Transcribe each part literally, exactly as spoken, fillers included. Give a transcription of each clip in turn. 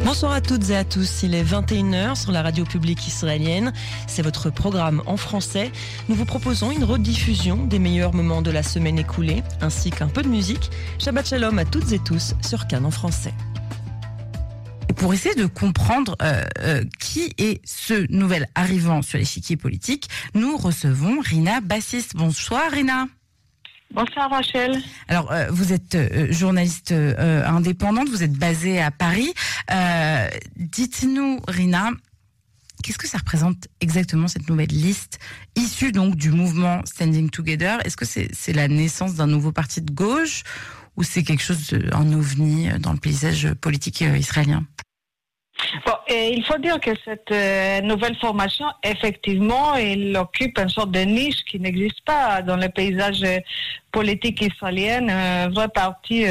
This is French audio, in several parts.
Bonsoir à toutes et à tous, il est vingt et une heures sur la radio publique israélienne. C'est votre programme en français. Nous vous proposons une rediffusion des meilleurs moments de la semaine écoulée, ainsi qu'un peu de musique. Shabbat Shalom à toutes et tous sur Cannes en français. Pour essayer de comprendre euh, euh, qui est ce nouvel arrivant sur l'échiquier politique, nous recevons Rina Bassis. Bonsoir Rina. Bonsoir Rachel. Alors, euh, vous êtes euh, journaliste euh, indépendante, vous êtes basée à Paris. Euh, dites-nous, Rina, qu'est-ce que ça représente exactement cette nouvelle liste issue donc du mouvement Standing Together? Est-ce que c'est, c'est la naissance d'un nouveau parti de gauche ou c'est quelque chose, de, un ovni dans le paysage politique euh, israélien? Bon, et il faut dire que cette euh, nouvelle formation, effectivement, elle occupe une sorte de niche qui n'existe pas dans le paysage politique israélien, un vrai parti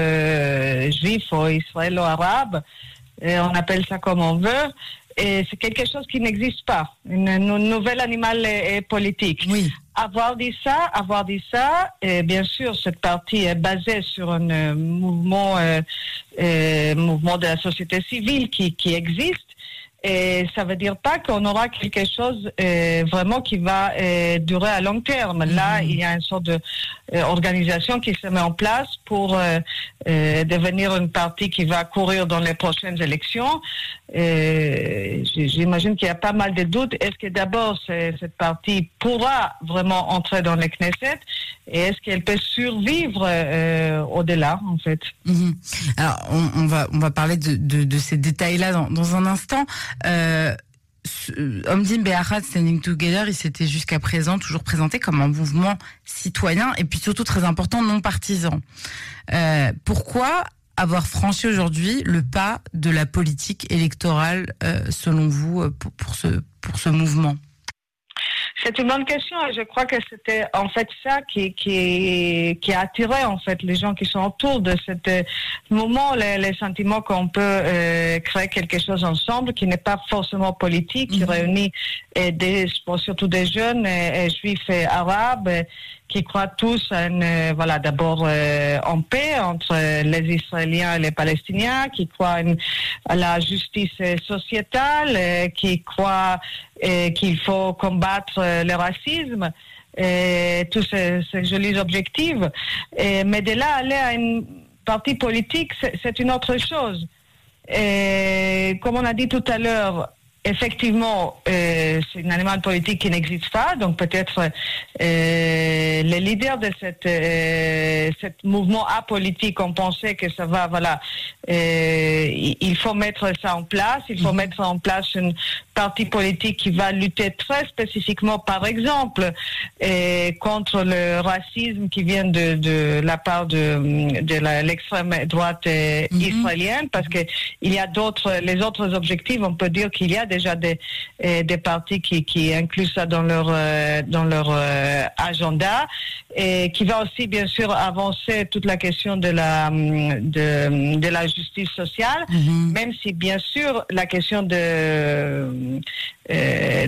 euh, juif ou israélo-arabe, et on appelle ça comme on veut, et c'est quelque chose qui n'existe pas, une, une nouvelle animal euh, politique. Oui. Avoir dit ça, avoir dit ça, et bien sûr, cette partie est basée sur un euh, mouvement, euh, euh, mouvement de la société civile qui, qui existe. Et ça veut dire pas qu'on aura quelque chose euh, vraiment qui va euh, durer à long terme. Mmh. Là, il y a une sorte de euh, organisation qui se met en place pour euh, euh, devenir une partie qui va courir dans les prochaines élections. Euh, j'imagine qu'il y a pas mal de doutes. Est-ce que d'abord cette partie pourra vraiment entrer dans le Knesset et est-ce qu'elle peut survivre euh, au-delà, en fait? Mmh. Alors, on, on va on va parler de, de, de ces détails-là dans, dans un instant. Euh, Omdim Be'achad Standing Together, il s'était jusqu'à présent toujours présenté comme un mouvement citoyen et puis surtout très important non partisan. Euh, pourquoi avoir franchi aujourd'hui le pas de la politique électorale euh, selon vous pour, pour ce pour ce mouvement? C'est une bonne question et je crois que c'était en fait ça qui, qui, qui a attiré en fait les gens qui sont autour de ce moment, les, les sentiments qu'on peut euh, créer quelque chose ensemble qui n'est pas forcément politique, qui mmh. réunit et des, surtout des jeunes et, et juifs et arabes et, qui croient tous à une, voilà, d'abord euh, en paix entre les Israéliens et les Palestiniens, qui croient une, à la justice sociétale, euh, qui croient euh, qu'il faut combattre euh, le racisme, et tous ces, ces jolis objectifs. Et, mais de là aller à une partie politique, c'est, c'est une autre chose. Et, comme on a dit tout à l'heure, effectivement, euh, c'est un animal politique qui n'existe pas, donc peut-être euh, les leaders de cette, euh, cette mouvement apolitique ont pensé que ça va, voilà, euh, il faut mettre ça en place, il faut mmh. mettre en place une parti politique qui va lutter très spécifiquement, par exemple, euh, contre le racisme qui vient de, de la part de, de la, l'extrême droite euh, mmh. israélienne, parce que il y a d'autres, les autres objectifs, on peut dire qu'il y a déjà des, euh, des partis qui, qui incluent ça dans leur, euh, dans leur euh, agenda, et qui va aussi, bien sûr, avancer toute la question de la, de, de la justice sociale, mmh. même si, bien sûr, la question de, euh,